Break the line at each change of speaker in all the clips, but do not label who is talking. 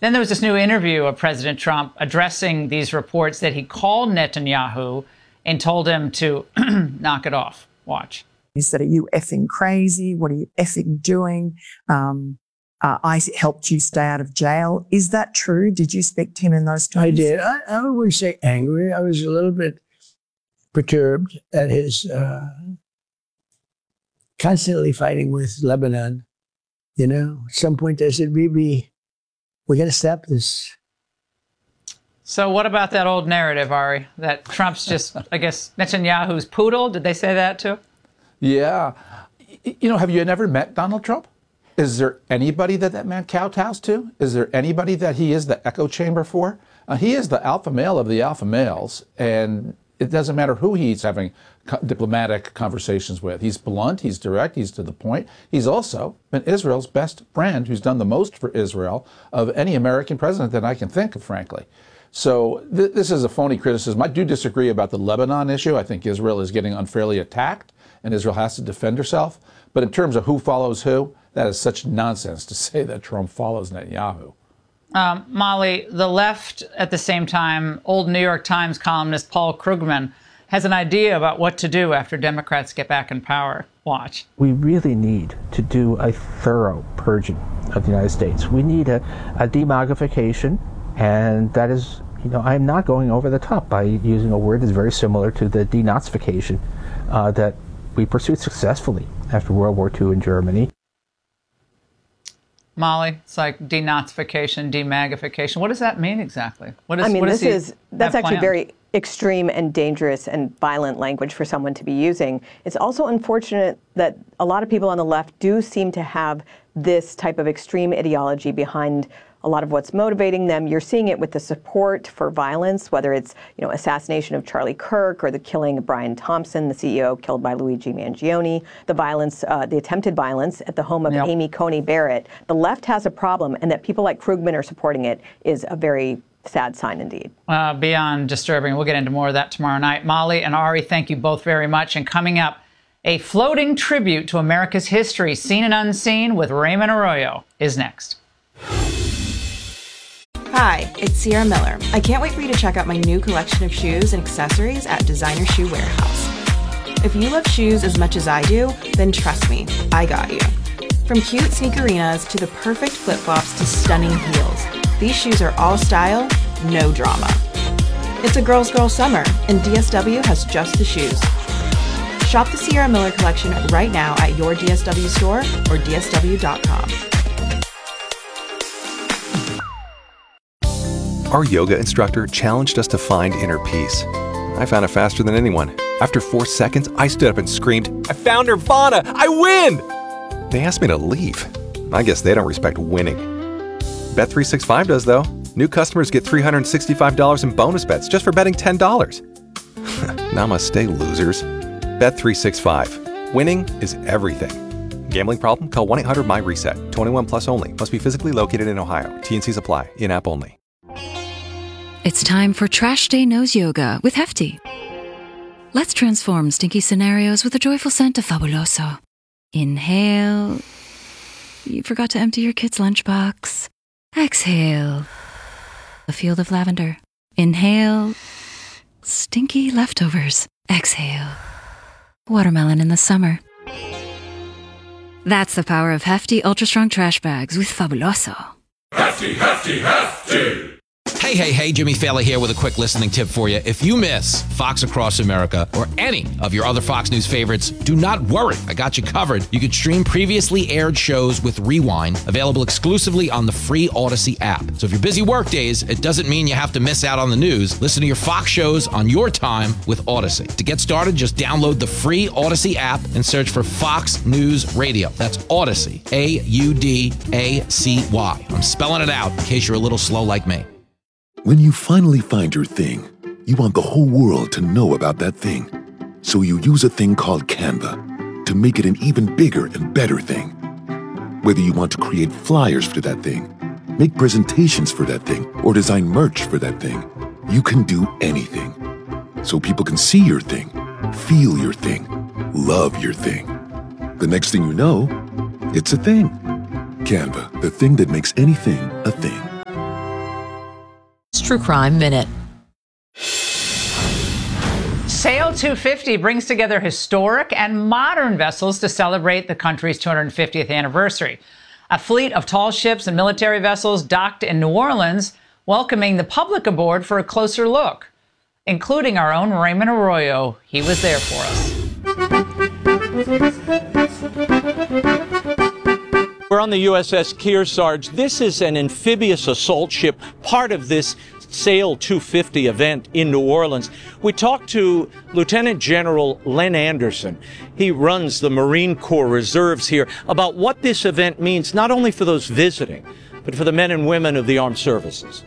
Then there was this new interview of President Trump addressing these reports that he called Netanyahu and told him to knock it off. Watch.
He said, "Are you effing crazy? What are you effing doing? I helped you stay out of jail." Is that true? Did you speak to him in those terms?
I did. I wouldn't say angry. I was a little bit perturbed at his constantly fighting with Lebanon. You know, at some point I said, we're going to stop this.
So what about that old narrative, Ari, that Trump's just, I guess, Netanyahu's poodle? Did they say that too?
Yeah. You know, have you never met Donald Trump? Is there anybody that man kowtows to? Is there anybody that he is the echo chamber for? He is the alpha male of the alpha males, and it doesn't matter who he's having diplomatic conversations with. He's blunt, he's direct, he's to the point. He's also been Israel's best friend, who's done the most for Israel of any American president that I can think of, frankly. So this is a phony criticism. I do disagree about the Lebanon issue. I think Israel is getting unfairly attacked, and Israel has to defend herself. But in terms of who follows who, that is such nonsense to say that Trump follows Netanyahu.
Molly, the left, at the same time, old New York Times columnist Paul Krugman has an idea about what to do after Democrats get back in power. Watch.
We really need to do a thorough purging of the United States. We need a demagification, and that is, you know, I'm not going over the top by using a word that's very similar to the denazification that we pursued successfully after World War II in Germany.
Molly, it's like denazification, demagification. What does that mean exactly?
That's actually very extreme and dangerous and violent language for someone to be using. It's also unfortunate that a lot of people on the left do seem to have this type of extreme ideology behind a lot of what's motivating them. You're seeing it with the support for violence, whether it's, you know, assassination of Charlie Kirk or the killing of Brian Thompson, the CEO killed by Luigi Mangione, the violence, the attempted violence at the home of Amy Coney Barrett. The left has a problem, and that people like Krugman are supporting it is a very sad sign indeed.
Beyond disturbing. We'll get into more of that tomorrow night. Molly and Ari, thank you both very much. And coming up, a floating tribute to America's history, seen and unseen, with Raymond Arroyo, is next.
Hi, it's Sierra Miller. I can't wait for you to check out my new collection of shoes and accessories at Designer Shoe Warehouse. If you love shoes as much as I do, then trust me, I got you. From cute sneakerinas to the perfect flip-flops to stunning heels, these shoes are all style, no drama. It's a girl's girl summer, and DSW has just the shoes. Shop the Sierra Miller collection right now at your DSW store or dsw.com.
Our yoga instructor challenged us to find inner peace. I found it faster than anyone. After 4 seconds, I stood up and screamed, "I found Nirvana! I win!" They asked me to leave. I guess they don't respect winning. Bet365 does, though. New customers get $365 in bonus bets just for betting $10. Namaste, losers. Bet365. Winning is everything. Gambling problem? Call 1-800-MY-RESET. 21 plus only. Must be physically located in Ohio. T&Cs apply. In-app only.
It's time for Trash Day Nose Yoga with Hefty. Let's transform stinky scenarios with a joyful scent of Fabuloso. Inhale. You forgot to empty your kid's lunchbox. Exhale. A field of lavender. Inhale. Stinky leftovers. Exhale. Watermelon in the summer. That's the power of Hefty Ultra Strong Trash Bags with Fabuloso.
Hefty, hefty, hefty!
Hey, Jimmy Fallon here with a quick listening tip for you. If you miss Fox Across America or any of your other Fox News favorites, do not worry. I got you covered. You can stream previously aired shows with Rewind, available exclusively on the free Odyssey app. So if you're busy work days, it doesn't mean you have to miss out on the news. Listen to your Fox shows on your time with Odyssey. To get started, just download the free Odyssey app and search for Fox News Radio. That's Odyssey, Audacy. I'm spelling it out in case you're a little slow like me.
When you finally find your thing, you want the whole world to know about that thing. So you use a thing called Canva to make it an even bigger and better thing. Whether you want to create flyers for that thing, make presentations for that thing, or design merch for that thing, you can do anything. So people can see your thing, feel your thing, love your thing. The next thing you know, it's a thing. Canva, the thing that makes anything a thing.
True Crime Minute.
Sail 250 brings together historic and modern vessels to celebrate the country's 250th anniversary. A fleet of tall ships and military vessels docked in New Orleans, welcoming the public aboard for a closer look, including our own Raymond Arroyo. He was there for us.
We're on the USS Kearsarge. This is an amphibious assault ship, part of this Sail 250 event in New Orleans. We talked to Lieutenant General Len Anderson. He runs the Marine Corps Reserves here about what this event means, not only for those visiting, but for the men and women of the armed services.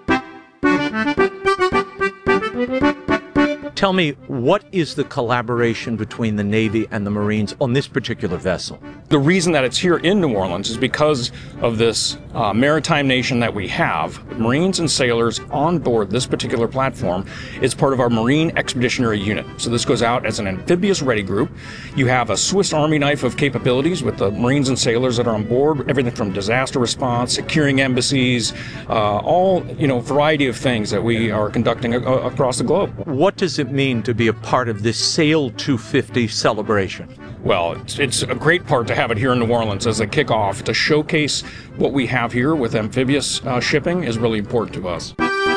Tell me, what is the collaboration between the Navy and the Marines on this particular vessel?
The reason that it's here in New Orleans is because of this maritime nation that we have. Marines and sailors on board this particular platform is part of our Marine Expeditionary Unit. So this goes out as an amphibious ready group. You have a Swiss Army knife of capabilities with the Marines and sailors that are on board, everything from disaster response, securing embassies, all, variety of things that we are conducting across the globe.
What does it mean to be a part of this Sail 250 celebration?
Well, it's a great part to have it here in New Orleans as a kickoff. To showcase what we have here with amphibious shipping is really important to us.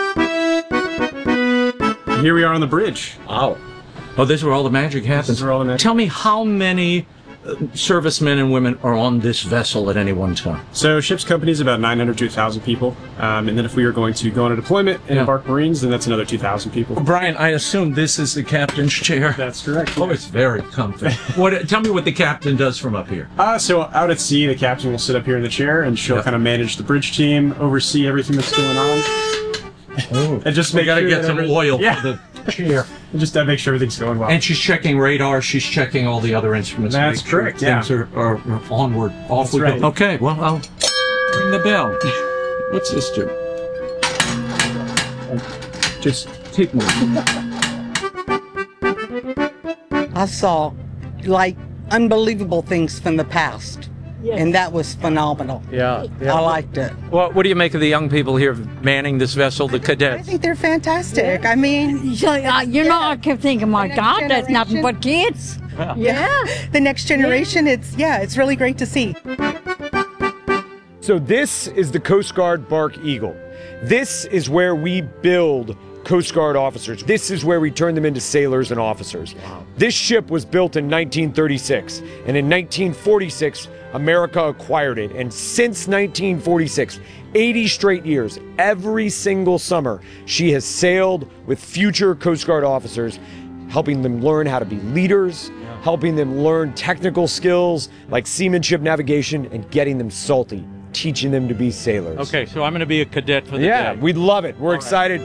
Here we are on the bridge.
Wow. Oh, this is where all the magic happens.
This is where all the magic.
Tell me, how many servicemen and women are on this vessel at any one time?
So ship's company is about 900 to 1,000 people. And then if we are going to go on a deployment and embark Marines, then that's another 2,000 people.
Well, Brian, I assume this is the captain's chair?
That's correct.
Oh, it's very comfy. Tell me what the captain does from up here.
So out at sea, the captain will sit up here in the chair and she'll kind of manage the bridge team, oversee everything that's going on.
Oh,
and just
we got to get some oil for the chair.
Just to make sure everything's going well.
And she's checking radar. She's checking all the other instruments.
That's correct.
Things are onward. Off we go. Okay. Well, I'll ring the bell. What's this do? Just take one.
I saw unbelievable things from the past. Yes. And that was phenomenal.
Yeah.
I liked it.
Well, what do you make of the young people here manning this vessel, the cadets?
I think they're fantastic. I mean,
I kept thinking, my God, that's nothing but kids.
Yeah. The next generation, it's really great to see.
So this is the Coast Guard Bark Eagle. This is where we build Coast Guard officers. This is where we turn them into sailors and officers. Wow. This ship was built in 1936, and in 1946, America acquired it. And since 1946, 80 straight years, every single summer, she has sailed with future Coast Guard officers, helping them learn how to be leaders, helping them learn technical skills like seamanship navigation, and getting them salty, teaching them to be sailors.
Okay, so I'm going to be a cadet for the day.
Yeah, we'd love it. We're excited.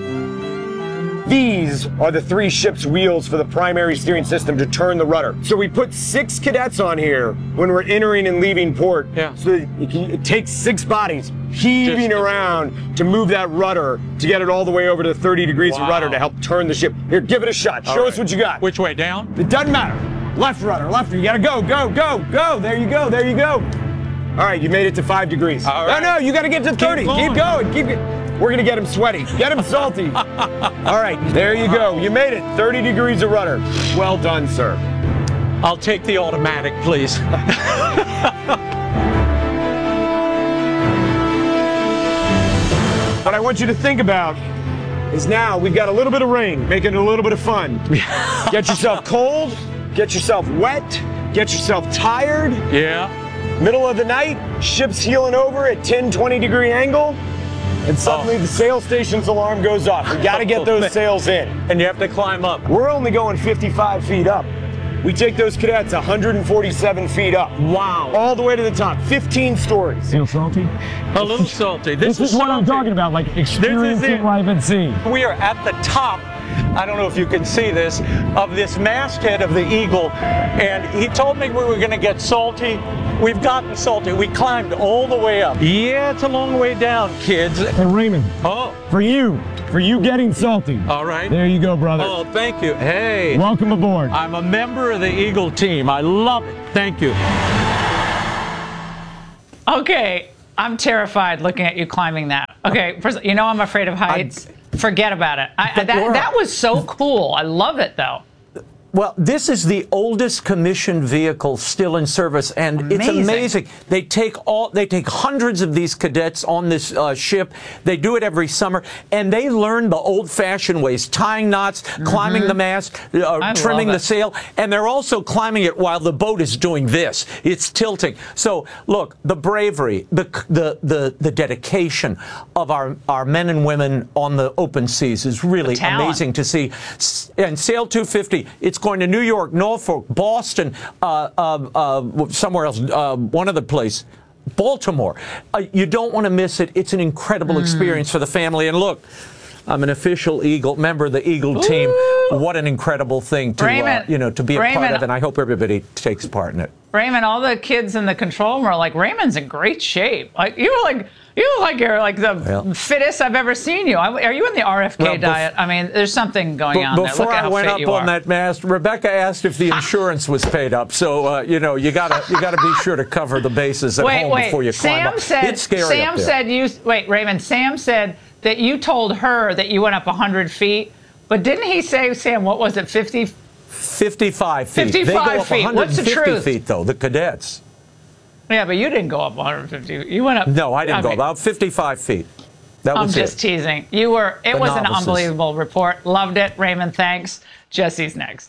These are the 3 ship's wheels for the primary steering system to turn the rudder. So we put 6 cadets on here when we're entering and leaving port.
Yeah.
So it takes 6 bodies heaving around to move that rudder to get it all the way over to 30 degrees of rudder to help turn the ship. Here, give it a shot. Show us what you got.
Which way, down?
It doesn't matter. Left rudder, left. You gotta go, go, go, go. There you go, there you go. All right, you made it to 5 degrees.
All right.
No, you gotta get to 30. Keep going, keep it. We're gonna get him sweaty, get him salty. All right, there you go. You made it, 30 degrees of rudder. Well done, sir.
I'll take the automatic, please.
What I want you to think about is now we've got a little bit of rain, making it a little bit of fun. Get yourself cold, get yourself wet, get yourself tired.
Yeah.
Middle of the night, ship's heeling over at 10, 20 degree angle. And suddenly the sail station's alarm goes off. We gotta get those sails in.
And you have to climb up.
We're only going 55 feet up. We take those cadets 147 feet up.
Wow.
All the way to the top, 15 stories.
Feel salty?
A little salty. This
is what I'm talking about, like experiencing life at sea.
We are at the top, I don't know if you can see this, of this masthead of the Eagle. And he told me we were gonna get salty. We've gotten salty. We climbed all the way up. Yeah, it's a long way down, kids.
Hey, Raymond.
Oh.
For you getting salty.
All right.
There you go, brother.
Oh, thank you. Hey.
Welcome aboard.
I'm a member of the Eagle team. I love it. Thank you.
Okay, I'm terrified looking at you climbing that. Okay, first, you know I'm afraid of heights. Forget about it. That was so cool. I love it, though.
Well, this is the oldest commissioned vehicle still in service, and it's amazing. They take hundreds of these cadets on this ship. They do it every summer, and they learn the old-fashioned ways: tying knots, climbing the mast, trimming the sail, and they're also climbing it while the boat is doing this. It's tilting. So, look, the bravery, the dedication of our men and women on the open seas is really amazing to see. And Sail 250, it's going to New York, Norfolk, Boston, somewhere else, one other place, Baltimore. You don't want to miss it. It's an incredible experience for the family. And look, I'm an official member of the Eagle team. What an incredible thing to to be a part of, and I hope everybody takes part in it.
Raymond, all the kids in the control room are like, Raymond's in great shape. Like you look like you're like the fittest I've ever seen you. Are you in the RFK diet? I mean, there's something going on there.
Before I went up on that mast, Rebecca asked if the insurance was paid up. So you gotta be sure to cover the bases at home before you climb up. It's scary up there.
Raymond. Sam said that you told her that you went up 100 feet, but didn't he say, Sam, what was it, 55 feet? 55
they go up
feet.
150
What's the truth?
feet, though, the cadets.
Yeah, but you didn't go up 150. You went up.
No, I didn't go about 55 feet.
I'm just teasing. It was an unbelievable report. Loved it. Raymond, thanks. Jesse's next.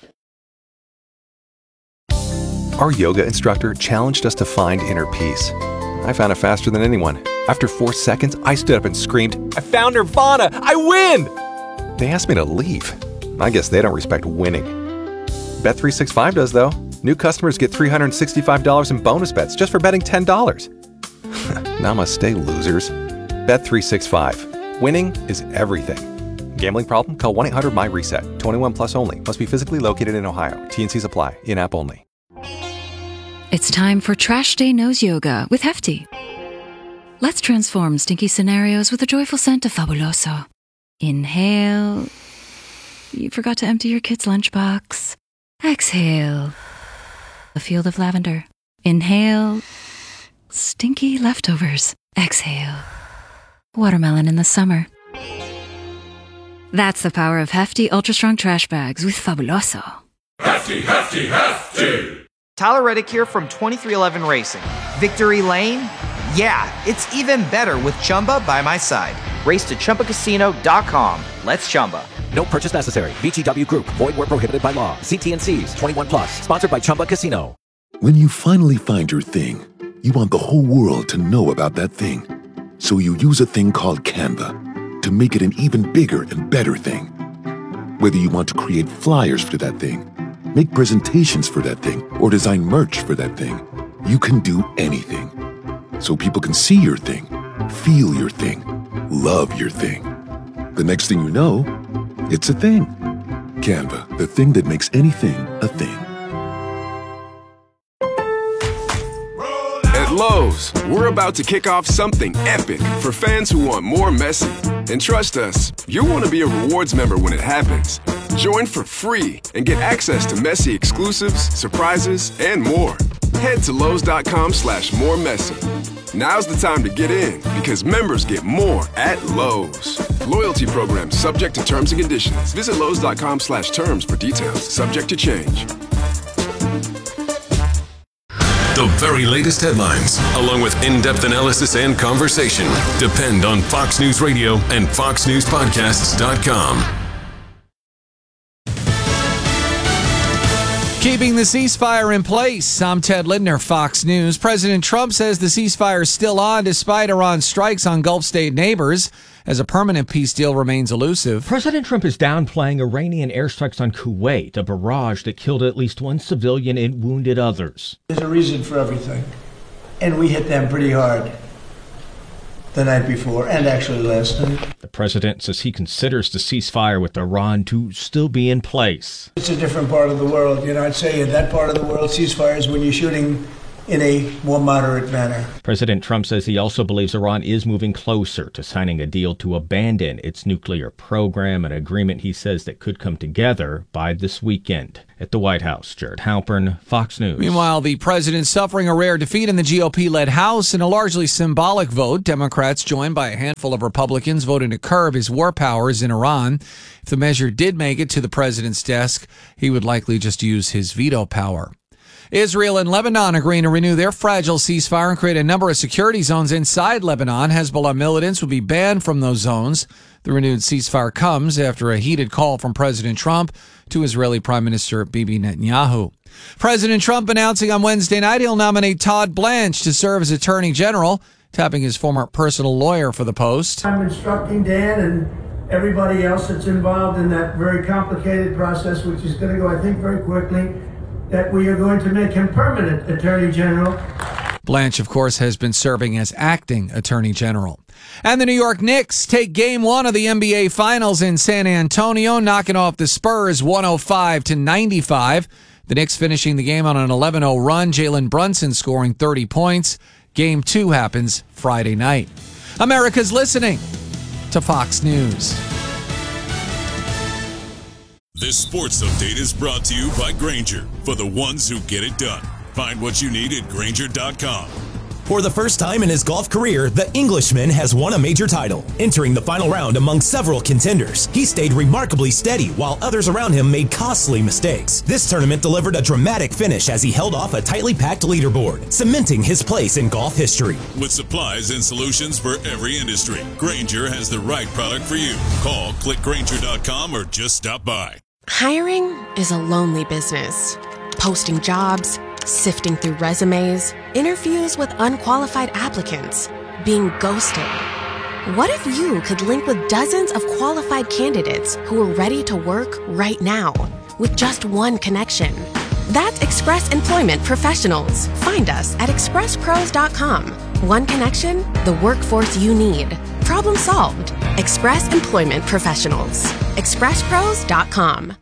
Our yoga instructor challenged us to find inner peace. I found it faster than anyone. After 4 seconds, I stood up and screamed, I found Nirvana! I win! They asked me to leave. I guess they don't respect winning. Bet365 does, though. New customers get $365 in bonus bets just for betting $10. Namaste, losers. Bet365. Winning is everything. Gambling problem? Call 1-800-MY-RESET. 21 plus only. Must be physically located in Ohio. T&Cs apply. In-app only.
It's time for Trash Day Knows Yoga with Hefty. Let's transform stinky scenarios with a joyful scent of Fabuloso. Inhale. You forgot to empty your kid's lunchbox. Exhale. A field of lavender. Inhale. Stinky leftovers. Exhale. Watermelon in the summer. That's the power of Hefty Ultra Strong Trash Bags with Fabuloso.
Hefty, hefty, hefty!
Tyler Reddick here from 2311 Racing. Victory Lane? Yeah, it's even better with Chumba by my side. Race to ChumbaCasino.com. Let's Chumba.
No purchase necessary. VGW Group. Void where prohibited by law. See T&Cs. 21 plus. Sponsored by Chumba Casino.
When you finally find your thing, you want the whole world to know about that thing. So you use a thing called Canva to make it an even bigger and better thing. Whether you want to create flyers for that thing, make presentations for that thing, or design merch for that thing, you can do anything. So people can see your thing, feel your thing, love your thing. The next thing you know, it's a thing. Canva, the thing that makes anything a thing.
At Lowe's, we're about to kick off something epic for fans who want more Messi. And trust us, you'll want to be a rewards member when it happens. Join for free and get access to Messi exclusives, surprises, and more. Head to Lowe's.com/moremessy. Now's the time to get in because members get more at Lowe's. Loyalty program subject to terms and conditions. Visit Lowe's.com/terms for details. Subject to change.
The very latest headlines, along with in-depth analysis and conversation, depend on Fox News Radio and FoxNewsPodcasts.com.
Keeping the ceasefire in place. I'm Ted Lindner, Fox News. President Trump says the ceasefire is still on despite Iran's strikes on Gulf state neighbors, as a permanent peace deal remains elusive.
President Trump is downplaying Iranian airstrikes on Kuwait, a barrage that killed at least one civilian and wounded others.
There's a reason for everything, and we hit them pretty hard the night before and actually last night.
The president says he considers the ceasefire with Iran to still be in place.
It's a different part of the world. I'd say in that part of the world, ceasefire is when you're shooting
in a more moderate manner.
President Trump says he also believes Iran is moving closer to signing a deal to abandon its nuclear program, an agreement he says that could come together by this weekend. At the White House, Jared Halpern, Fox News.
Meanwhile, the president suffering a rare defeat in the GOP-led House in a largely symbolic vote. Democrats, joined by a handful of Republicans, voting to curb his war powers in Iran. If the measure did make it to the president's desk, he would likely just use his veto power. Israel and Lebanon agreeing to renew their fragile ceasefire and create a number of security zones inside Lebanon. Hezbollah militants will be banned from those zones. The renewed ceasefire comes after a heated call from President Trump to Israeli Prime Minister Bibi Netanyahu. President Trump announcing on Wednesday night he'll nominate Todd Blanche to serve as Attorney General, tapping his former personal lawyer for the post.
I'm instructing Dan and everybody else that's involved in that very complicated process, which is going to go, I think, very quickly, that we are going to make him permanent Attorney General.
Blanche, of course, has been serving as acting Attorney General. And the New York Knicks take Game 1 of the NBA Finals in San Antonio, knocking off the Spurs 105-95. The Knicks finishing the game on an 11-0 run, Jalen Brunson scoring 30 points. Game 2 happens Friday night. America's listening to Fox News.
This sports update is brought to you by Grainger, for the ones who get it done. Find what you need at Grainger.com.
For the first time in his golf career, the Englishman has won a major title. Entering the final round among several contenders, he stayed remarkably steady while others around him made costly mistakes. This tournament delivered a dramatic finish as he held off a tightly packed leaderboard, cementing his place in golf history.
With supplies and solutions for every industry, Grainger has the right product for you. Call, click Grainger.com, or just stop by.
Hiring is a lonely business. Posting jobs, sifting through resumes, interviews with unqualified applicants, being ghosted. What if you could link with dozens of qualified candidates who are ready to work right now with just one connection? That's Express Employment Professionals. Find us at expresspros.com. One connection, the workforce you need. Problem solved. Express Employment Professionals. expresspros.com.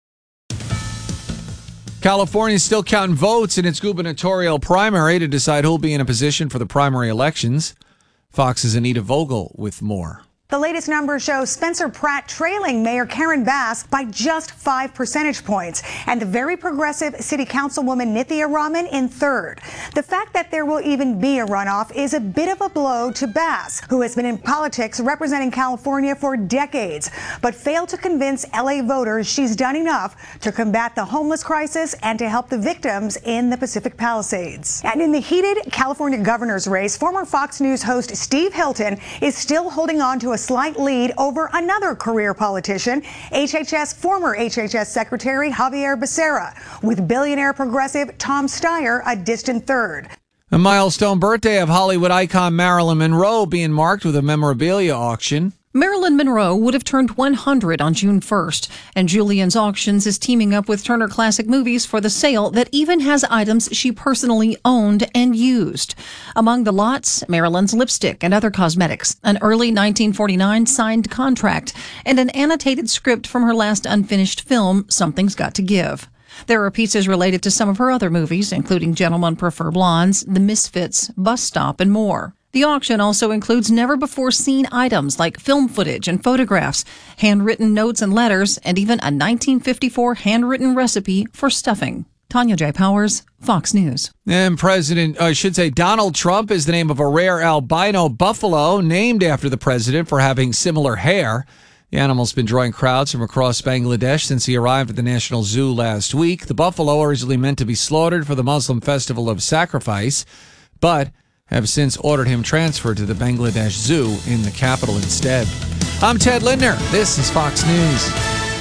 California is still counting votes in its gubernatorial primary to decide who'll be in a position for the primary elections. Fox's Anita Vogel with more.
The latest numbers show Spencer Pratt trailing Mayor Karen Bass by just 5 percentage points, and the very progressive City Councilwoman Nithya Raman in third. The fact that there will even be a runoff is a bit of a blow to Bass, who has been in politics representing California for decades, but failed to convince LA voters she's done enough to combat the homeless crisis and to help the victims in the Pacific Palisades. And in the heated California governor's race, former Fox News host Steve Hilton is still holding on to a slight lead over another career politician, former HHS Secretary Javier Becerra, with billionaire progressive Tom Steyer a distant third.
A milestone birthday of Hollywood icon Marilyn Monroe being marked with a memorabilia auction.
Marilyn Monroe would have turned 100 on June 1st, and Julian's Auctions is teaming up with Turner Classic Movies for the sale that even has items she personally owned and used. Among the lots, Marilyn's lipstick and other cosmetics, an early 1949 signed contract, and an annotated script from her last unfinished film, Something's Got to Give. There are pieces related to some of her other movies, including Gentlemen Prefer Blondes, The Misfits, Bus Stop, and more. The auction also includes never-before-seen items like film footage and photographs, handwritten notes and letters, and even a 1954 handwritten recipe for stuffing. Tanya J. Powers, Fox News.
And Donald Trump is the name of a rare albino buffalo named after the president for having similar hair. The animal's been drawing crowds from across Bangladesh since he arrived at the National Zoo last week. The buffalo, originally meant to be slaughtered for the Muslim festival of sacrifice, but have since ordered him transferred to the Bangladesh Zoo in the capital instead. I'm Ted Lindner. This is Fox News.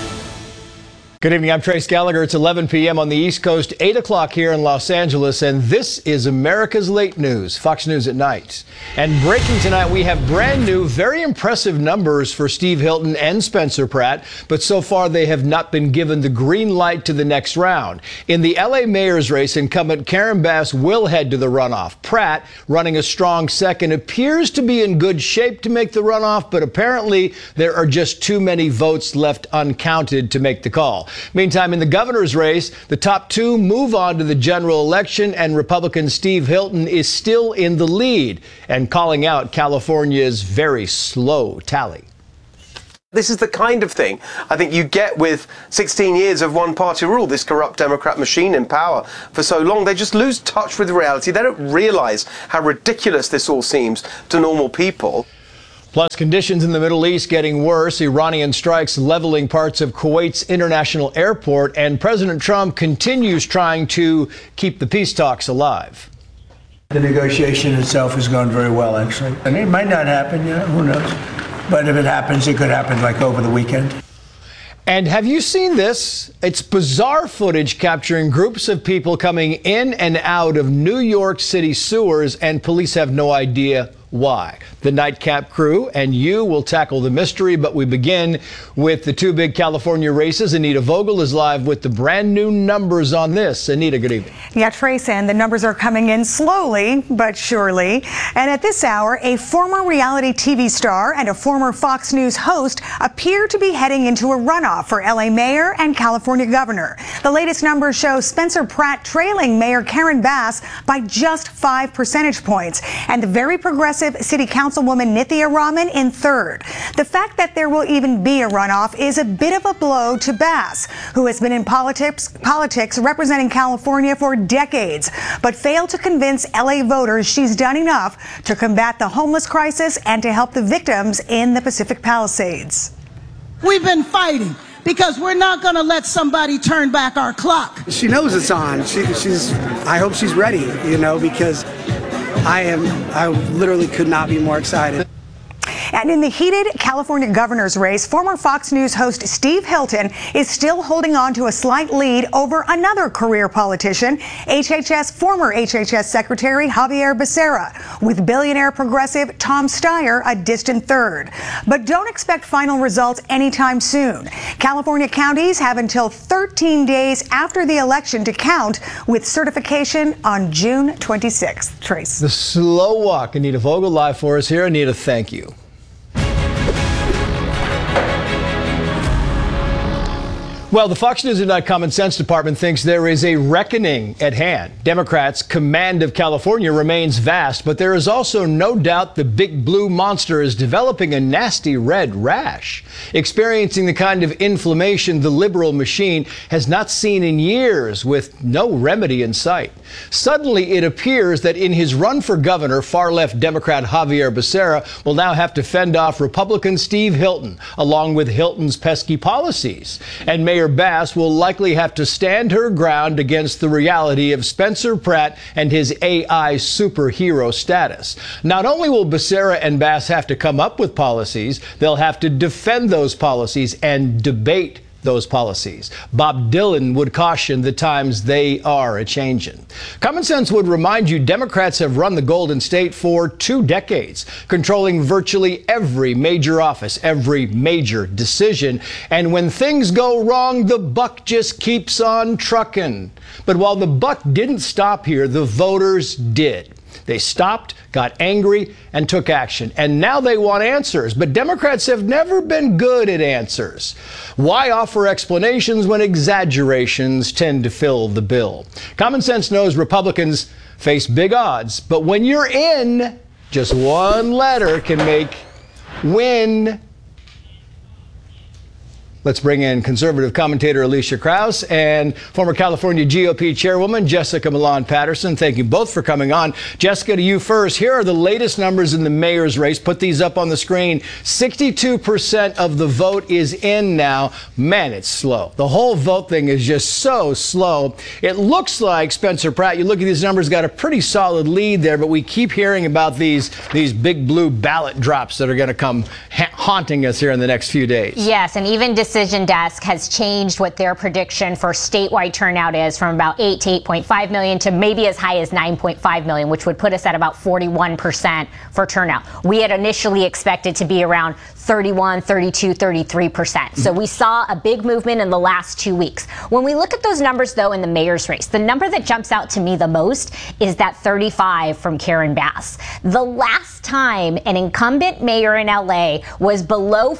Good evening. I'm Trace Gallagher. It's 11 p.m. on the East Coast, 8 o'clock here in Los Angeles, and this is America's Late News, Fox News at Night. And breaking tonight, we have brand new, very impressive numbers for Steve Hilton and Spencer Pratt, but so far they have not been given the green light to the next round. In the L.A. mayor's race, incumbent Karen Bass will head to the runoff. Pratt, running a strong second, appears to be in good shape to make the runoff, but apparently there are just too many votes left uncounted to make the call. Meantime, in the governor's race, the top two move on to the general election, and Republican Steve Hilton is still in the lead and calling out California's very slow tally.
This is the kind of thing I think you get with 16 years of one-party rule, this corrupt Democrat machine in power for so long. They just lose touch with reality. They don't realize how ridiculous this all seems to normal people.
Plus, conditions in the Middle East getting worse, Iranian strikes leveling parts of Kuwait's international airport, and President Trump continues trying to keep the peace talks alive.
The negotiation itself has gone very well, actually. And it might not happen, who knows? But if it happens, it could happen like over the weekend.
And have you seen this? It's bizarre footage capturing groups of people coming in and out of New York City sewers, and police have no idea why. The Nightcap crew and you will tackle the mystery, but we begin with the two big California races. Anita Vogel is live with the brand new numbers on this. Anita, good evening.
Yeah, Trace, and the numbers are coming in slowly but surely. And at this hour, a former reality TV star and a former Fox News host appear to be heading into a runoff for LA mayor and California governor. The latest numbers show Spencer Pratt trailing Mayor Karen Bass by just 5 percentage points, and the very progressive City Councilwoman Nithya Raman in third. The fact that there will even be a runoff is a bit of a blow to Bass, who has been in politics representing California for decades, but failed to convince LA voters she's done enough to combat the homeless crisis and to help the victims in the Pacific Palisades.
We've been fighting because we're not going to let somebody turn back our clock.
She knows it's on. I hope she's ready, because I literally could not be more excited.
And in the heated California governor's race, former Fox News host Steve Hilton is still holding on to a slight lead over another career politician, former HHS Secretary Javier Becerra, with billionaire progressive Tom Steyer a distant third. But don't expect final results anytime soon. California counties have until 13 days after the election to count, with certification on June 26th. Trace.
The slow walk. Anita Vogel live for us here. Anita, thank you. Well, the Fox News at Night Common Sense Department thinks there is a reckoning at hand. Democrats' command of California remains vast, but there is also no doubt the big blue monster is developing a nasty red rash, experiencing the kind of inflammation the liberal machine has not seen in years, with no remedy in sight. Suddenly, it appears that in his run for governor, far-left Democrat Javier Becerra will now have to fend off Republican Steve Hilton, along with Hilton's pesky policies. And Mayor Bass will likely have to stand her ground against the reality of Spencer Pratt and his AI superhero status. Not only will Becerra and Bass have to come up with policies, they'll have to defend those policies and debate those policies. Bob Dylan would caution the times they are a-changin'. Common Sense would remind you Democrats have run the Golden State for 2 decades, controlling virtually every major office, every major decision. And when things go wrong, the buck just keeps on trucking. But while the buck didn't stop here, the voters did. They stopped, got angry, and took action. And now they want answers. But Democrats have never been good at answers. Why offer explanations when exaggerations tend to fill the bill? Common Sense knows Republicans face big odds. But when you're in, just one letter can make win. Let's bring in conservative commentator Alicia Krause and former California GOP chairwoman Jessica Milan Patterson. Thank you both for coming on. Jessica, to you first. Here are the latest numbers in the mayor's race. Put these up on the screen. 62% of the vote is in now. Man, it's slow. The whole vote thing is just so slow. It looks like Spencer Pratt, you look at these numbers, got a pretty solid lead there, but we keep hearing about these big blue ballot drops that are going to come haunting us here in the next few days.
Yes, and even Decision Desk has changed what their prediction for statewide turnout is from about 8 to 8.5 million to maybe as high as 9.5 million, which would put us at about 41% for turnout. We had initially expected to be around 31, 32, 33%. So we saw a big movement in the last 2 weeks. When we look at those numbers, though, in the mayor's race, the number that jumps out to me the most is that 35 from Karen Bass. The last time an incumbent mayor in LA was was below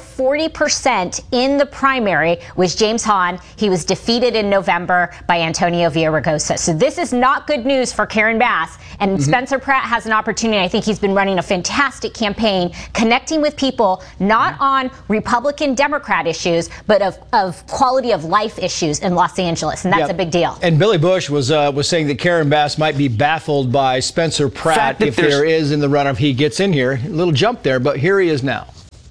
40% in the primary was James Hahn. He was defeated in November by Antonio Villaraigosa. So this is not good news for Karen Bass. And Spencer Pratt has an opportunity. I think he's been running a fantastic campaign, connecting with people, not on Republican, Democrat issues, but of quality of life issues in Los Angeles. And that's a big deal.
And Billy Bush was saying that Karen Bass might be baffled by Spencer Pratt if there is in the runoff. He gets in here. A little jump there, but here he is now.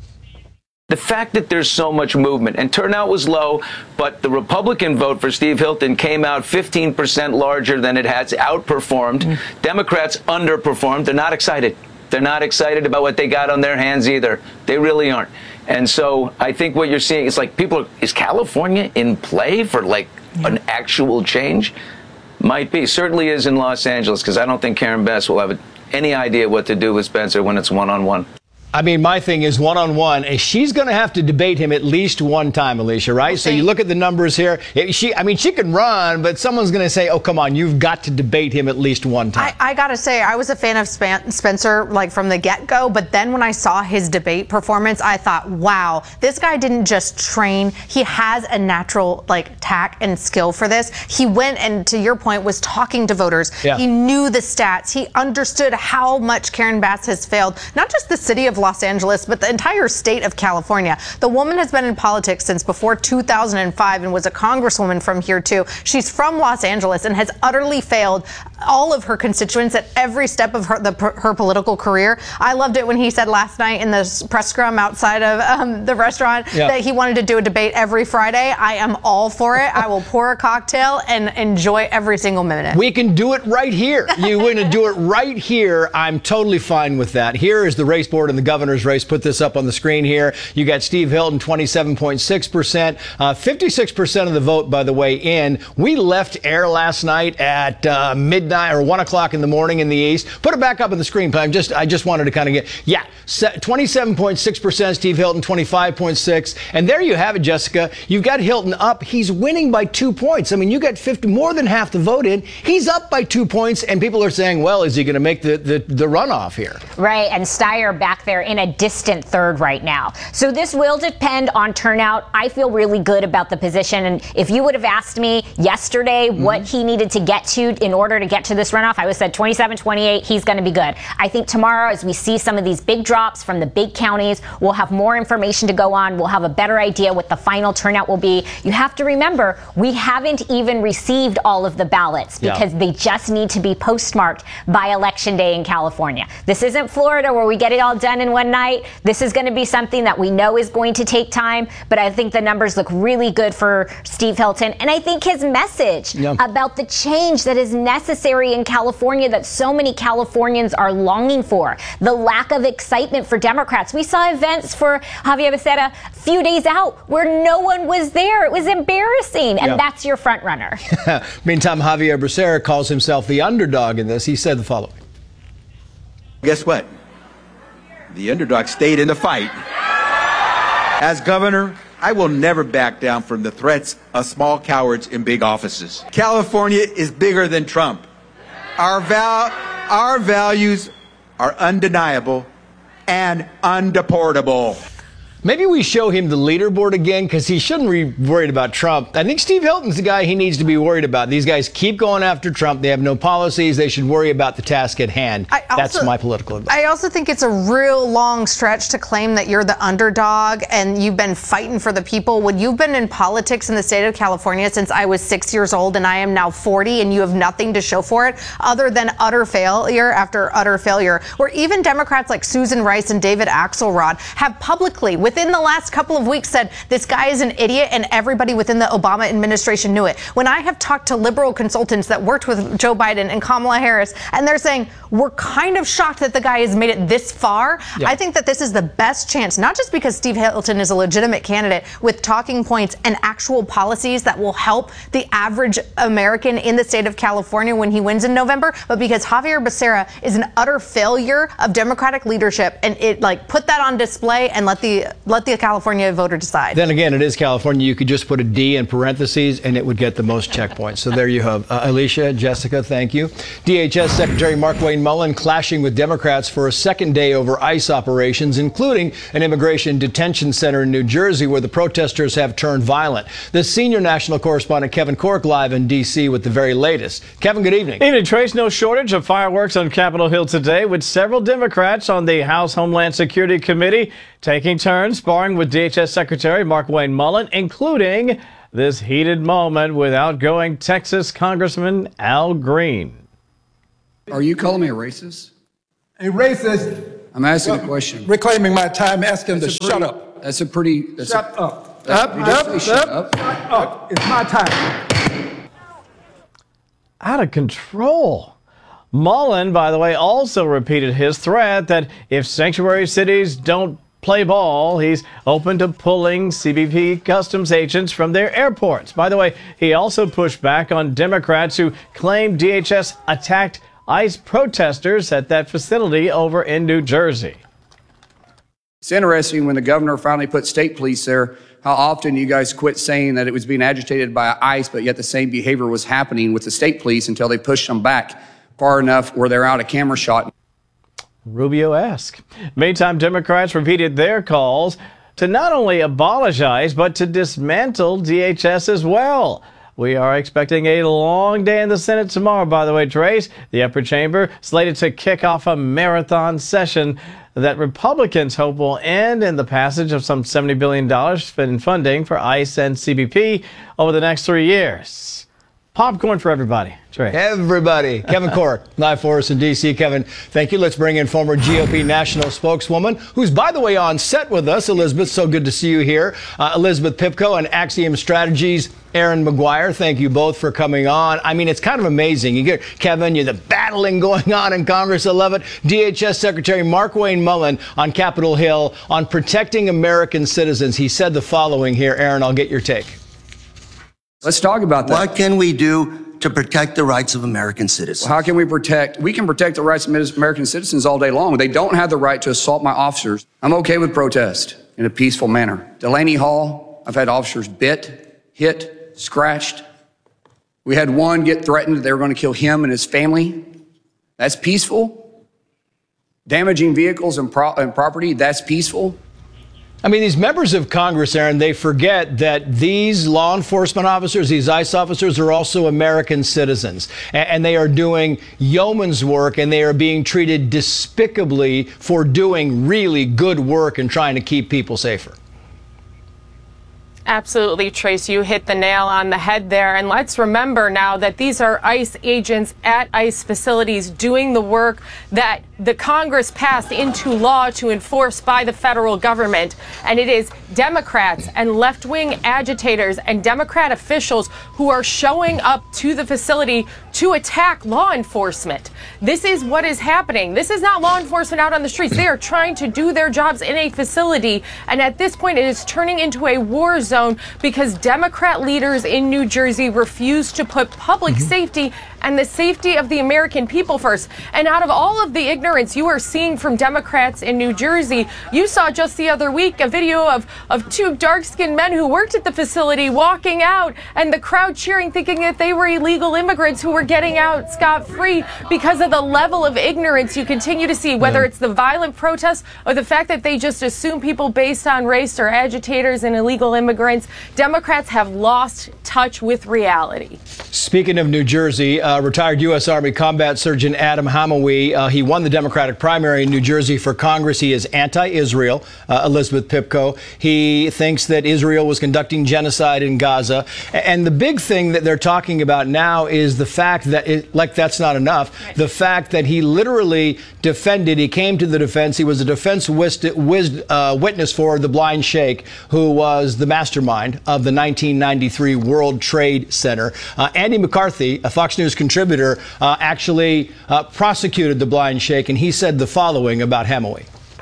The fact that there's so much movement, and turnout was low, but the Republican vote for Steve Hilton came out 15% larger than it has, outperformed. Democrats underperformed. They're not excited. They're not excited about what they got on their hands either. They really aren't. And so I think what you're seeing is like is California in play for like an actual change? Might be. Certainly is in Los Angeles, because I don't think Karen Bass will have any idea what to do with Spencer when it's one-on-one.
I mean, my thing is one-on-one. She's going to have to debate him at least one time, Alicia, right? Okay. So you look at the numbers here. She can run, but someone's going to say, oh, come on, you've got to debate him at least one time.
I got to say, I was a fan of Spencer, like, from the get-go. But then when I saw his debate performance, I thought, wow, this guy didn't just train. He has a natural, like, tact and skill for this. He went and, to your point, was talking to voters. Yeah. He knew the stats. He understood how much Karen Bass has failed, not just the city of Los Angeles, but the entire state of California. The woman has been in politics since before 2005 and was a congresswoman from here too. She's from Los Angeles and has utterly failed all of her constituents at every step of her political career. I loved it when he said last night in the press scrum outside of the restaurant that he wanted to do a debate every Friday. I am all for it. I will pour a cocktail and enjoy every single minute.
We can do it right here. You're going to do it right here. I'm totally fine with that. Here is the race board in the governor's race. Put this up on the screen here. You got Steve Hilton, 27.6%. 56% of the vote, by the way, in. We left air last night at midnight or 1 o'clock in the morning in the East. Put it back up on the screen. I just wanted to kind of get, 27.6%, Steve Hilton, 25.6%. And there you have it, Jessica. You've got Hilton up. He's winning by 2 points. I mean, you got 50, more than half the vote in. He's up by 2 points, and people are saying, well, is he going to make the runoff here?
Right, and Steyer back there in a distant third right now. So this will depend on turnout. I feel really good about the position, and if you would have asked me yesterday what he needed to get to in order to get to this runoff, I would have said 27-28, he's going to be good. I think tomorrow, as we see some of these big drops from the big counties, we'll have more information to go on. We'll have a better idea what the final turnout will be. You have to remember, we haven't even received all of the ballots because they just need to be postmarked by Election Day in California. This isn't Florida where we get it all done in one night. This is going to be something that we know is going to take time, but I think the numbers look really good for Steve Hilton. And I think his message about the change that is necessary in California that so many Californians are longing for, the lack of excitement for Democrats. We saw events for Javier Becerra a few days out where no one was there. It was embarrassing, and that's your front runner.
Meantime, Javier Becerra calls himself the underdog in this. He said the following.
Guess what? The underdog stayed in the fight. As governor, I will never back down from the threats of small cowards in big offices. California is bigger than Trump. Our values are undeniable and undeportable.
Maybe we show him the leaderboard again, because he shouldn't be worried about Trump. I think Steve Hilton's the guy he needs to be worried about. These guys keep going after Trump. They have no policies. They should worry about the task at hand. That's my political advice.
I also think it's a real long stretch to claim that you're the underdog and you've been fighting for the people when you've been in politics in the state of California since I was 6 years old and I am now 40, and you have nothing to show for it other than utter failure after utter failure, where even Democrats like Susan Rice and David Axelrod have publicly, within the last couple of weeks, said this guy is an idiot, and everybody within the Obama administration knew it. When I have talked to liberal consultants that worked with Joe Biden and Kamala Harris, and they're saying, we're kind of shocked that the guy has made it this far. I think that this is the best chance, not just because Steve Hilton is a legitimate candidate with talking points and actual policies that will help the average American in the state of California when he wins in November, but because Javier Becerra is an utter failure of Democratic leadership, and it put that on display and let the let the California voter decide.
Then again, it is California. You could just put a D in parentheses and it would get the most checkpoints. So there you have. Alicia, Jessica, thank you. DHS Secretary Markwayne Mullin clashing with Democrats for a second day over ICE operations, including an immigration detention center in New Jersey where the protesters have turned violent. The senior national correspondent Kevin Cork live in D.C. with the very latest. Kevin, good evening.
Evening, Trace. No shortage of fireworks on Capitol Hill today, with several Democrats on the House Homeland Security Committee taking turns sparring with DHS Secretary Markwayne Mullin, including this heated moment with outgoing Texas Congressman Al Green.
Are you calling me a racist?
A racist?
I'm asking a question.
Reclaiming my time, asking him to shut up.
That's a pretty...
Shut up.
Shut up.
It's my time.
Out of control. Mullin, by the way, also repeated his threat that if sanctuary cities don't play ball, he's open to pulling CBP customs agents from their airports. By the way, he also pushed back on Democrats who claim DHS attacked ICE protesters at that facility over in New Jersey.
It's interesting when the governor finally put state police there, how often you guys quit saying that it was being agitated by ICE, but yet the same behavior was happening with the state police until they pushed them back far enough where they're out of camera shot.
Rubio-esque. Meantime, Democrats repeated their calls to not only abolish ICE, but to dismantle DHS as well. We are expecting a long day in the Senate tomorrow, by the way, Trace. The upper chamber slated to kick off a marathon session that Republicans hope will end in the passage of some $70 billion in funding for ICE and CBP over the next 3 years. Popcorn for everybody. Trace.
Everybody. Kevin Cork, live for us in D.C. Kevin, thank you. Let's bring in former GOP national spokeswoman, who's, by the way, on set with us. Elizabeth, so good to see you here. Elizabeth Pipko and Axiom Strategies, Aaron McGuire, thank you both for coming on. I mean, it's kind of amazing. You get, Kevin, the battling going on in Congress. I love it. DHS Secretary Markwayne Mullin on Capitol Hill on protecting American citizens. He said the following here. Aaron, I'll get your take.
Let's talk about that.
What can we do to protect the rights of American citizens?
Well, how can we protect? We can protect the rights of American citizens all day long. They don't have the right to assault my officers. I'm okay with protest in a peaceful manner. Delaney Hall, I've had officers bit, hit, scratched. We had one get threatened that they were going to kill him and his family. That's peaceful. Damaging vehicles and property, that's peaceful.
I mean, these members of Congress, Aaron, they forget that these law enforcement officers, these ICE officers, are also American citizens. And they are doing yeoman's work, and they are being treated despicably for doing really good work and trying to keep people safer.
Absolutely, Trace. You hit the nail on the head there. And let's remember now that these are ICE agents at ICE facilities doing the work that the Congress passed into law to enforce by the federal government. And it is Democrats and left-wing agitators and Democrat officials who are showing up to the facility to attack law enforcement. This is what is happening. This is not law enforcement out on the streets. They are trying to do their jobs in a facility. And at this point, it is turning into a war zone because Democrat leaders in New Jersey refuse to put public safety and the safety of the American people first. And out of all of the ignorance you are seeing from Democrats in New Jersey, you saw just the other week a video of two dark-skinned men who worked at the facility walking out and the crowd cheering, thinking that they were illegal immigrants who were getting out scot-free because of the level of ignorance you continue to see, whether it's the violent protests or the fact that they just assume people based on race or agitators and illegal immigrants. Democrats have lost touch with reality.
Speaking of New Jersey, retired U.S. Army combat surgeon Adam Hamawi, he won the Democratic primary in New Jersey for Congress. He is anti-Israel, Elizabeth Pipko. He thinks that Israel was conducting genocide in Gaza. And the big thing that they're talking about now is the fact that, like that's not enough, the fact that he literally defended, he came to the defense, he was a defense witness for the blind sheikh, who was the mastermind of the 1993 World Trade Center. Andy McCarthy, a Fox News contributor, actually prosecuted the blind sheikh, and he said the following about Hamawi.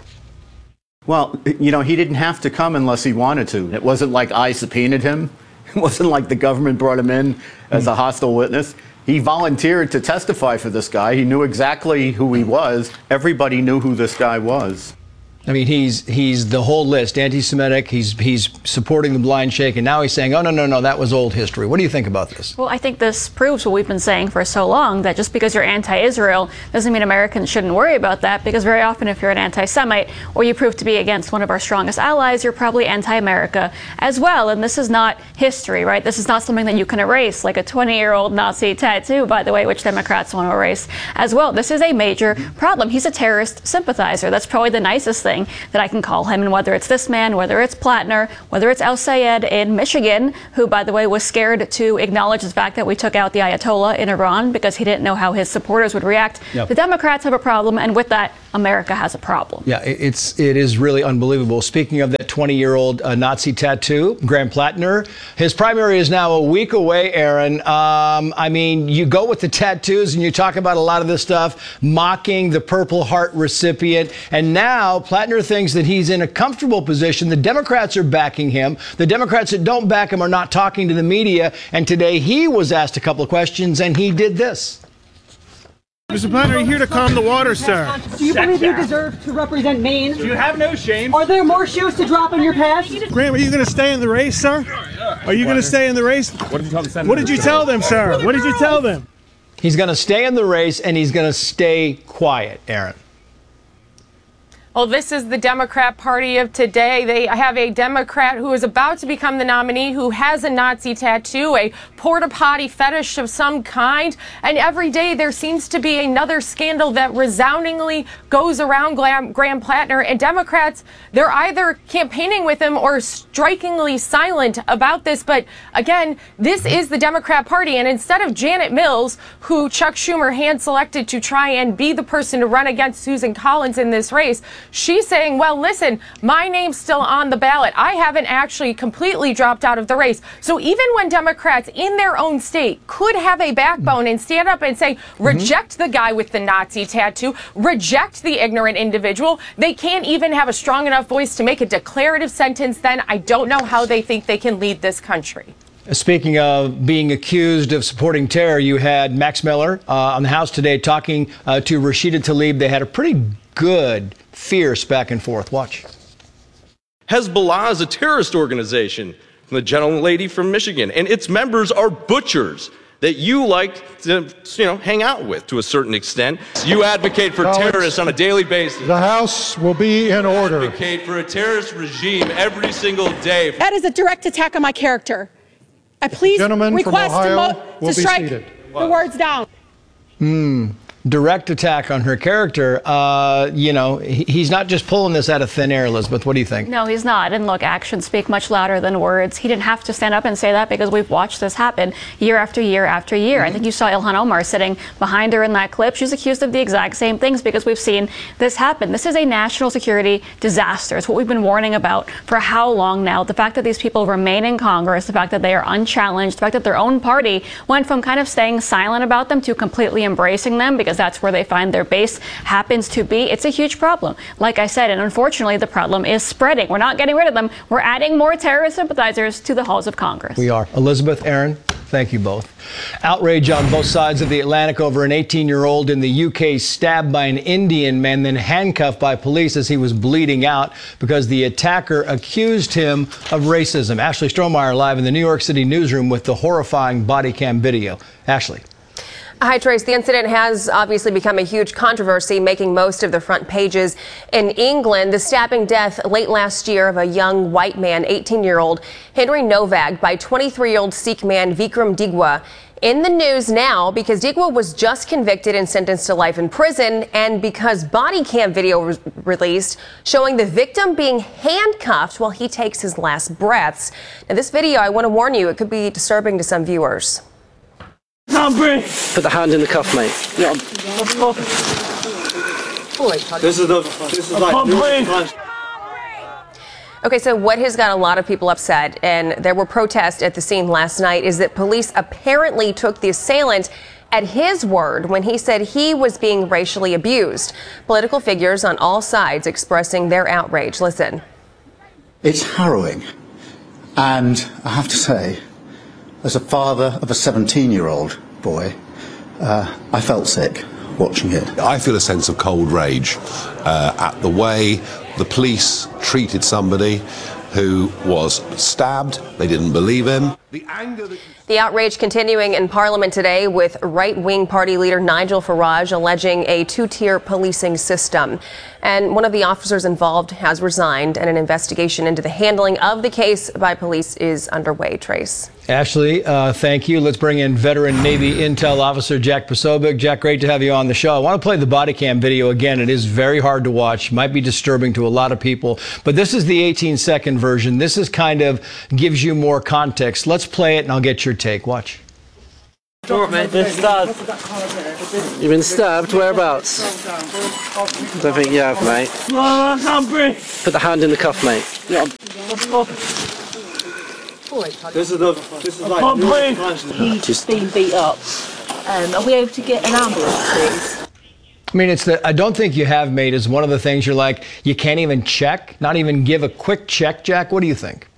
Well, he didn't have to come unless he wanted to. It wasn't like I subpoenaed him. It wasn't like the government brought him in as a hostile witness. He volunteered to testify for this guy. He knew exactly who he was. Everybody knew who this guy was.
I mean, he's the whole list, anti-Semitic, he's supporting the blind sheikh, and now he's saying, oh, no, that was old history. What do you think about this?
Well, I think this proves what we've been saying for so long, that just because you're anti-Israel doesn't mean Americans shouldn't worry about that, because very often if you're an anti-Semite or you prove to be against one of our strongest allies, you're probably anti-America as well. And this is not history, right? This is not something that you can erase, like a 20-year-old Nazi tattoo, by the way, which Democrats want to erase as well. This is a major problem. He's a terrorist sympathizer. That's probably the nicest thing that I can call him. And whether it's this man, whether it's Plattner, whether it's El Sayed in Michigan, who, by the way, was scared to acknowledge the fact that we took out the Ayatollah in Iran because he didn't know how his supporters would react. Yep. The Democrats have a problem, and with that, America has a problem.
Yeah, it is really unbelievable. Speaking of that 20-year-old Nazi tattoo, Graham Plattner, his primary is now a week away, Aaron. I mean, you go with the tattoos and you talk about a lot of this stuff, mocking the Purple Heart recipient, and now Plattner thinks that he's in a comfortable position. The Democrats are backing him. The Democrats that don't back him are not talking to the media, and today he was asked a couple of questions, and he did this.
Mr. Plattner, are you here to calm the water, sir?
Do you believe you deserve to represent Maine?
Do you have no shame?
Are there more shoes to drop in your past?
Graham, are you going to stay in the race, sir? Are you going to stay in the race? What did you tell the Senate? What did you tell them, sir? What did you tell them?
He's going to stay in the race, and he's going to stay quiet, Aaron.
Well, this is the Democrat Party of today. They have a Democrat who is about to become the nominee who has a Nazi tattoo, a porta potty fetish of some kind. And every day there seems to be another scandal that resoundingly goes around Graham Plattner. And Democrats, they're either campaigning with him or strikingly silent about this. But again, this is the Democrat Party. And instead of Janet Mills, who Chuck Schumer hand-selected to try and be the person to run against Susan Collins in this race, she's saying, well, listen, my name's still on the ballot. I haven't actually completely dropped out of the race. So even when Democrats in their own state could have a backbone and stand up and say, reject the guy with the Nazi tattoo, reject the ignorant individual, they can't even have a strong enough voice to make a declarative sentence. Then I don't know how they think they can lead this country.
Speaking of being accused of supporting terror, you had Max Miller on the House today talking to Rashida Tlaib. They had a pretty good, fierce back and forth. Watch.
Hezbollah is a terrorist organization from the gentlelady from Michigan, and its members are butchers that you like to, hang out with to a certain extent. You advocate for terrorists on a daily basis.
The House will be in order.
You advocate for a terrorist regime every single day.
That is a direct attack on my character. I please request to strike the words down.
Direct attack on her character. He's not just pulling this out of thin air, Elizabeth. What do you think?
No, he's not. And look, actions speak much louder than words. He didn't have to stand up and say that because we've watched this happen year after year after year. I think you saw Ilhan Omar sitting behind her in that clip. She's accused of the exact same things because we've seen this happen. This is a national security disaster. It's what we've been warning about for how long now. The fact that these people remain in Congress, the fact that they are unchallenged, the fact that their own party went from kind of staying silent about them to completely embracing them because that's where they find their base happens to be. It's a huge problem, like I said, and unfortunately the problem is spreading. We're not getting rid of them. We're adding more terrorist sympathizers to the halls of Congress.
We are. Elizabeth, Aaron, thank you both. Outrage on both sides of the Atlantic over an 18-year-old in the UK stabbed by an Indian man, then handcuffed by police as he was bleeding out because the attacker accused him of racism. Ashley Strohmeyer live in the New York City newsroom with the horrifying body cam video. Ashley.
Hi, Trace. The incident has obviously become a huge controversy, making most of the front pages in England. The stabbing death late last year of a young white man, 18-year-old Henry Novak, by 23-year-old Sikh man Vikram Digwa. In the news now because Digwa was just convicted and sentenced to life in prison, and because body cam video was released showing the victim being handcuffed while he takes his last breaths. Now, this video, I want to warn you, it could be disturbing to some viewers.
Put the hand in the cuff, mate. This is like.
Okay, so what has got a lot of people upset, and there were protests at the scene last night, is that police apparently took the assailant at his word when he said he was being racially abused. Political figures on all sides expressing their outrage. Listen.
It's harrowing, and I have to say, as a father of a 17-year-old boy, I felt sick watching it.
I feel a sense of cold rage at the way
the police treated somebody who was stabbed. They didn't believe him.
The outrage continuing in Parliament today with right-wing party leader Nigel Farage alleging a two-tier policing system. And one of the officers involved has resigned, and an investigation into the handling of the case by police is underway. Trace.
Ashley, thank you. Let's bring in veteran Navy Intel Officer Jack Posobiec. Jack, great to have you on the show. I want to play the body cam video again. It is very hard to watch, might be disturbing to a lot of people, but this is the 18-second version. This is kind of gives you more context. Let's play it and I'll get your take. Watch.
Been stabbed. You've been stabbed? Whereabouts? Don't think you have, mate.
I can't breathe.
Put the hand in the cuff, mate.
Yeah.
This is like...
He's just been beat up. Are we able to get an ambulance, please?
I mean, it's I don't think you have, mate, is one of the things you're like, you can't even check, not even give a quick check, Jack. What do you think?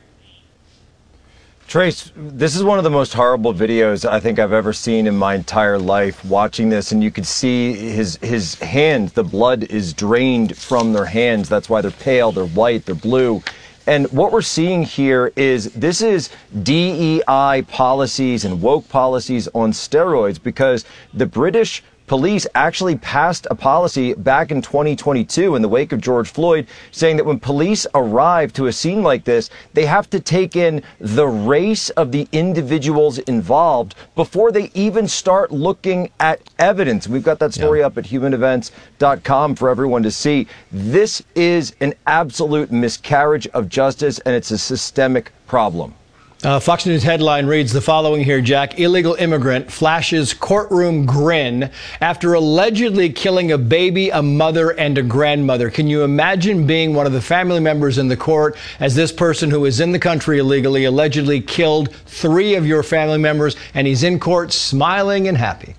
Trace, this is one of the most horrible videos I think I've ever seen in my entire life, watching this, and you could see his hand, the blood is drained from their hands. That's why they're pale, they're white, they're blue. And what we're seeing here is this is DEI policies and woke policies on steroids, because the British police actually passed a policy back in 2022 in the wake of George Floyd, saying that when police arrive to a scene like this, they have to take in the race of the individuals involved before they even start looking at evidence. We've got that story up at humanevents.com for everyone to see. This is an absolute miscarriage of justice, and it's a systemic problem.
Fox News headline reads the following here, Jack. Illegal immigrant flashes courtroom grin after allegedly killing a baby, a mother, and a grandmother. Can you imagine being one of the family members in the court as this person who is in the country illegally allegedly killed 3 of your family members, and he's in court smiling and happy?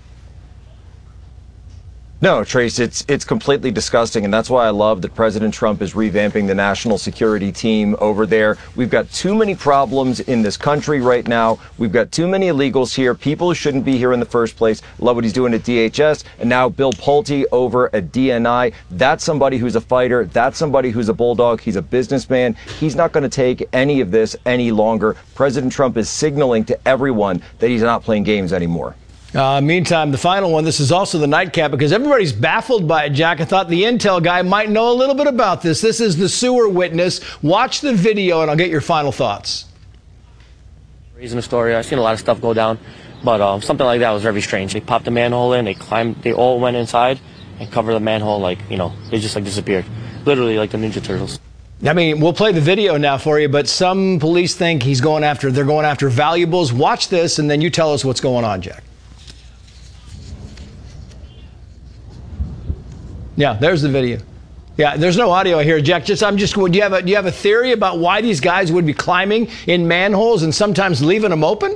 No, Trace, it's completely disgusting, and that's why I love that President Trump is revamping the national security team over there. We've got too many problems in this country right now. We've got too many illegals here, people who shouldn't be here in the first place. Love what he's doing at DHS, and now Bill Pulte over at DNI. That's somebody who's a fighter. That's somebody who's a bulldog. He's a businessman. He's not going to take any of this any longer. President Trump is signaling to everyone that he's not playing games anymore.
Meantime, the final one, this is also the nightcap because everybody's baffled by it, Jack. I thought the intel guy might know a little bit about this. This is the sewer witness. Watch the video and I'll get your final thoughts.
Reason story. I've seen a lot of stuff go down, but something like that was very strange. They popped the manhole in, they all went inside and covered the manhole like, they just like disappeared. Literally like the Ninja Turtles.
I mean, we'll play the video now for you, but some police think they're going after valuables. Watch this and then you tell us what's going on, Jack. Yeah, there's the video. Yeah, there's no audio here, Jack. Do you have a theory about why these guys would be climbing in manholes and sometimes leaving them open?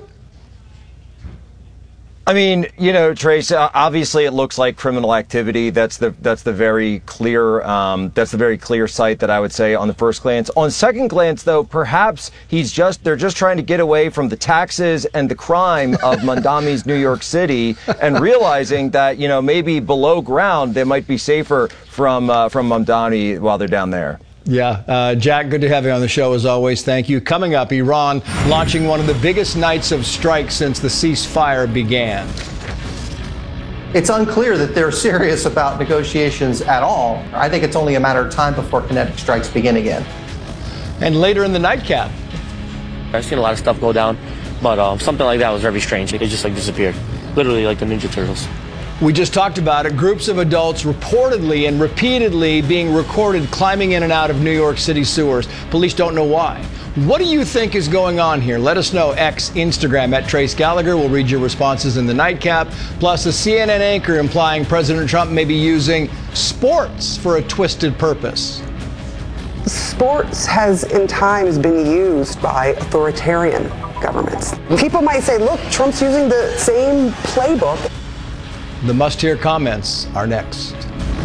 I mean, Trace, obviously it looks like criminal activity. That's the very clear sight that I would say on the first glance. On second glance, though, perhaps they're just trying to get away from the taxes and the crime of Mondami's New York City and realizing that, maybe below ground they might be safer from Mondami while they're down there.
Yeah, Jack, good to have you on the show as always. Thank you. Coming up, Iran launching one of the biggest nights of strikes since the ceasefire began.
It's unclear that they're serious about negotiations at all. I think it's only a matter of time before kinetic strikes begin again.
And later in the nightcap.
I've seen a lot of stuff go down, but something like that was very strange. They just like disappeared. Literally like the Ninja Turtles.
We just talked about it. Groups of adults reportedly and repeatedly being recorded climbing in and out of New York City sewers. Police don't know why. What do you think is going on here? Let us know. X, Instagram at Trace Gallagher. We'll read your responses in the nightcap. Plus a CNN anchor implying President Trump may be using sports for a twisted purpose.
Sports has in times been used by authoritarian governments. People might say, look, Trump's using the same playbook.
The must-hear comments are next.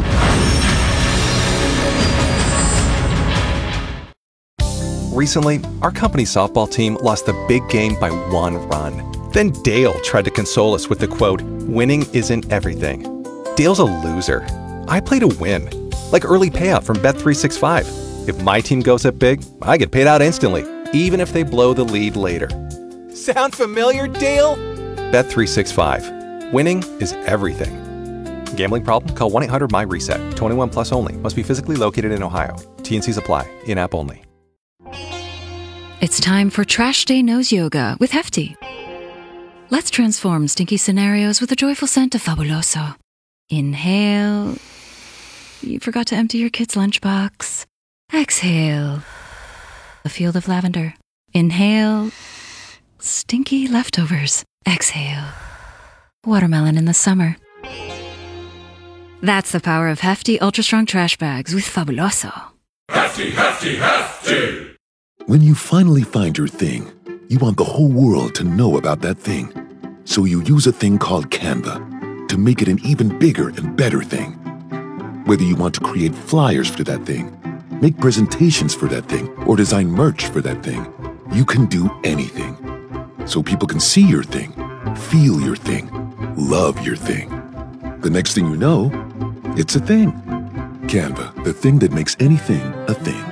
Recently, our company softball team lost the big game by 1 run. Then Dale tried to console us with the quote, "Winning isn't everything." Dale's a loser. I play to win. Like early payout from Bet365. If my team goes up big, I get paid out instantly, even if they blow the lead later.
Sound familiar, Dale?
Bet365. Winning is everything. Gambling problem? Call 1-800-MY-RESET. 21 plus only. Must be physically located in Ohio. T&Cs apply. In-app only.
It's time for Trash Day Nose Yoga with Hefty. Let's transform stinky scenarios with a joyful scent of Fabuloso. Inhale. You forgot to empty your kid's lunchbox. Exhale. A field of lavender. Inhale. Stinky leftovers. Exhale. Watermelon in the summer. That's the power of Hefty Ultra Strong Trash Bags with Fabuloso.
Hefty, hefty, hefty! When you finally find your thing, you want the whole world to know about that thing. So you use a thing called Canva to make it an even bigger and better thing. Whether you want to create flyers for that thing, make presentations for that thing, or design merch for that thing, you can do anything. So people can see your thing, feel your thing, love your thing. The next thing you know, it's a thing. Canva, the thing that makes anything a thing.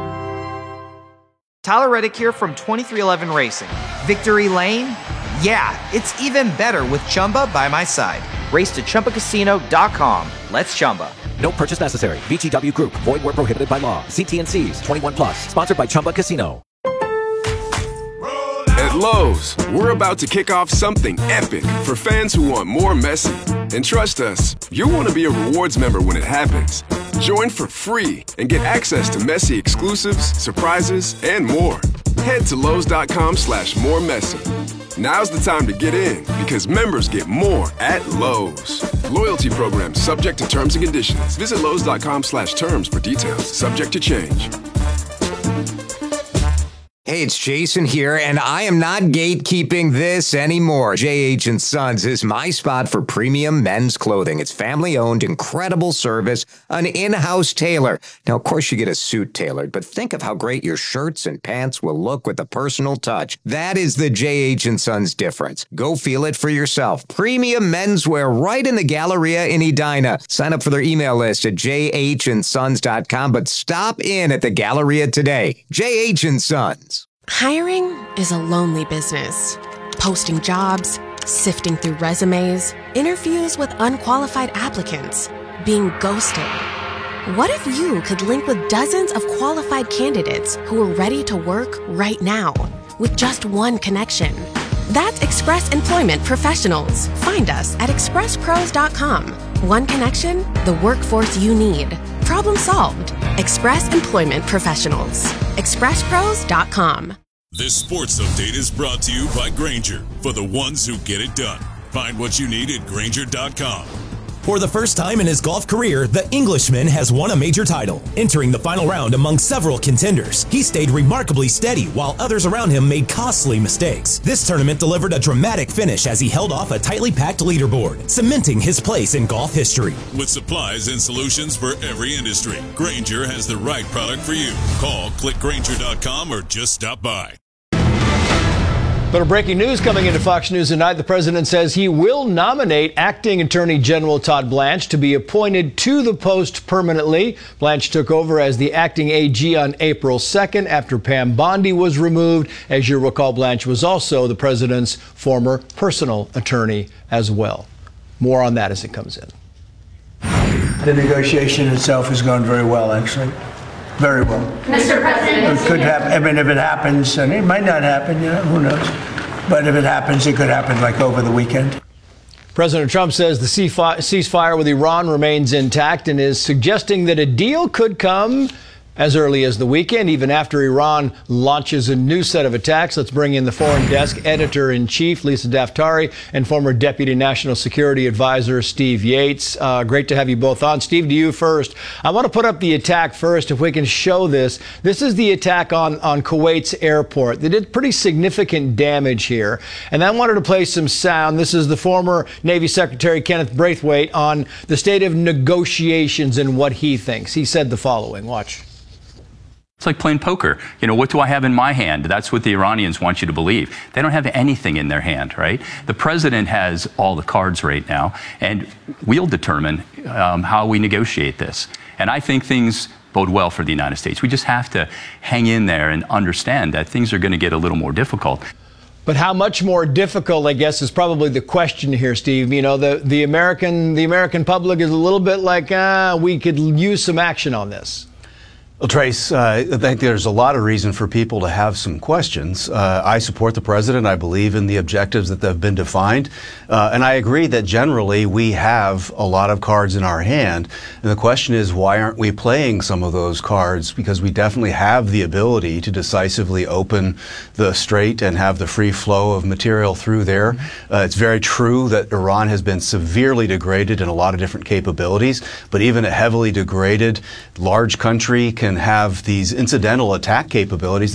Tyler Reddick here from 2311 Racing. Victory Lane? Yeah, it's even better with Chumba by my side. Race to ChumbaCasino.com. Let's Chumba.
No purchase necessary. VGW Group. Void where prohibited by law. See T&Cs. 21 plus. Sponsored by Chumba Casino.
At Lowe's, we're about to kick off something epic for fans who want more Messi. And trust us, you'll want to be a rewards member when it happens. Join for free and get access to Messi exclusives, surprises, and more. Head to Lowe's.com/moremessy. Now's the time to get in because members get more at Lowe's. Loyalty program subject to terms and conditions. Visit Lowe's.com/terms for details. Subject to change.
Hey, it's Jason here, and I am not gatekeeping this anymore. J.H. & Sons is my spot for premium men's clothing. It's family-owned, incredible service, an in-house tailor. Now, of course, you get a suit tailored, but think of how great your shirts and pants will look with a personal touch. That is the J.H. & Sons difference. Go feel it for yourself. Premium menswear right in the Galleria in Edina. Sign up for their email list at jhndsons.com, but stop in at the Galleria today. J.H. & Sons.
Hiring is a lonely business. Posting jobs, sifting through resumes, interviews with unqualified applicants, being ghosted. What if you could link with dozens of qualified candidates who are ready to work right now with just one connection? That's Express Employment Professionals. Find us at expresspros.com. One connection, the workforce you need. Problem solved. Express Employment Professionals. expresspros.com.
This sports update is brought to you by Grainger, for the ones who get it done. Find what you need at Grainger.com.
For the first time in his golf career, the Englishman has won a major title. Entering the final round among several contenders, he stayed remarkably steady while others around him made costly mistakes. This tournament delivered a dramatic finish as he held off a tightly packed leaderboard, cementing his place in golf history.
With supplies and solutions for every industry, Grainger has the right product for you. Call, click Grainger.com, or just stop by.
Little breaking news coming into Fox News tonight. The president says he will nominate acting Attorney General Todd Blanche to be appointed to the post permanently. Blanche took over as the acting AG on April 2nd after Pam Bondi was removed. As you recall, Blanche was also the president's former personal attorney as well. More on that as it comes in.
The negotiation itself has gone very well, actually. Very well.
Mr. President.
It could happen. I mean, if it happens, and it might not happen, you know, who knows? But if it happens, it could happen like over the weekend.
President Trump says the ceasefire with Iran remains intact and is suggesting that a deal could come as early as the weekend, even after Iran launches a new set of attacks. Let's bring in the Foreign Desk Editor-in-Chief, Lisa Daftari, and former Deputy National Security Advisor, Steve Yates. Great to have you both on. Steve, to you first. I want to put up the attack first, if we can show this. This is the attack on Kuwait's airport. They did pretty significant damage here. And I wanted to play some sound. This is the former Navy Secretary Kenneth Braithwaite on the state of negotiations and what he thinks. He said the following. Watch.
It's like playing poker. You know, what do I have in my hand? That's what the Iranians want you to believe. They don't have anything in their hand, right? The president has all the cards right now, and we'll determine how we negotiate this. And I think things bode well for the United States. We just have to hang in there and understand that things are going to get a little more difficult.
But how much more difficult, I guess, is probably the question here, Steve. You know, the American public is a little bit like, we could use some action on this.
Well, Trace, I think there's a lot of reason for people to have some questions. I support the president. I believe in the objectives that have been defined. And I agree that generally we have a lot of cards in our hand. And the question is, why aren't we playing some of those cards? Because we definitely have the ability to decisively open the strait and have the free flow of material through there. It's very true that Iran has been severely degraded in a lot of different capabilities, but even a heavily degraded large country can have these incidental attack capabilities